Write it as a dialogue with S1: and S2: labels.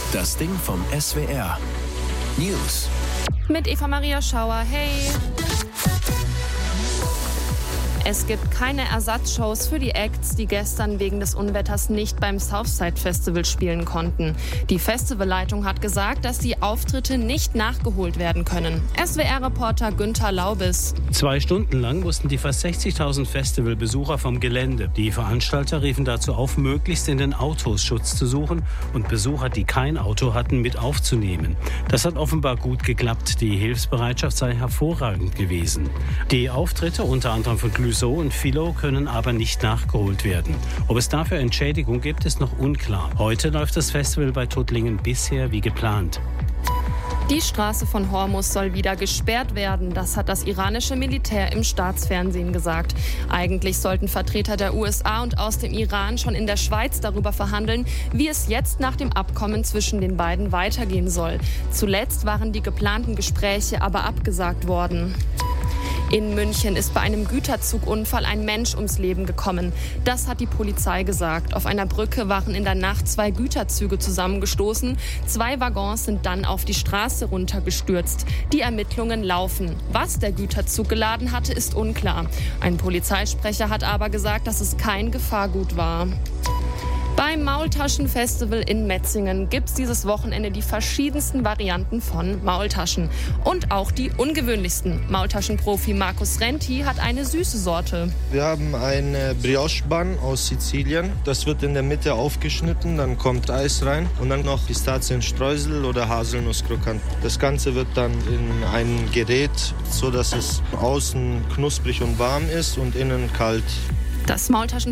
S1: Das Ding vom SWR. News.
S2: Mit Eva-Maria Schauer. Hey! Es gibt keine Ersatzshows für die Acts, die gestern wegen des Unwetters nicht beim Southside Festival spielen konnten. Die Festivalleitung hat gesagt, dass die Auftritte nicht nachgeholt werden können. SWR-Reporter Günther Laubis.
S3: 2 Stunden lang mussten die fast 60.000 Festivalbesucher vom Gelände. Die Veranstalter riefen dazu auf, möglichst in den Autos Schutz zu suchen und Besucher, die kein Auto hatten, mit aufzunehmen. Das hat offenbar gut geklappt. Die Hilfsbereitschaft sei hervorragend gewesen. Die Auftritte, unter anderem von Clouseau und Philo, können aber nicht nachgeholt werden. Ob es dafür Entschädigung gibt, ist noch unklar. Heute läuft das Festival bei Tuttlingen bisher wie geplant.
S2: Die Straße von Hormuz soll wieder gesperrt werden. Das hat das iranische Militär im Staatsfernsehen gesagt. Eigentlich sollten Vertreter der USA und aus dem Iran schon in der Schweiz darüber verhandeln, wie es jetzt nach dem Abkommen zwischen den beiden weitergehen soll. Zuletzt waren die geplanten Gespräche aber abgesagt worden. In München ist bei einem Güterzugunfall ein Mensch ums Leben gekommen. Das hat die Polizei gesagt. Auf einer Brücke waren in der Nacht 2 Güterzüge zusammengestoßen. 2 Waggons sind dann auf die Straße runtergestürzt. Die Ermittlungen laufen. Was der Güterzug geladen hatte, ist unklar. Ein Polizeisprecher hat aber gesagt, dass es kein Gefahrgut war. Beim Maultaschenfestival in Metzingen gibt es dieses Wochenende die verschiedensten Varianten von Maultaschen. Und auch die ungewöhnlichsten. Maultaschenprofi Markus Renti hat eine süße Sorte.
S4: Wir haben eine Brioche-Bun aus Sizilien. Das wird in der Mitte aufgeschnitten, dann kommt Eis rein und dann noch Pistazienstreusel oder Haselnusskrokant. Das Ganze wird dann in ein Gerät, sodass es außen knusprig und warm ist und innen kalt.
S2: Das Maultaschen